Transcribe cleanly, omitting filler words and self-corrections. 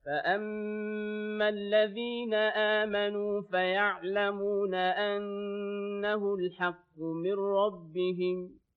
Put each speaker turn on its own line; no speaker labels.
فأما الذين آمنوا فيعلمون أنه الحق من ربهم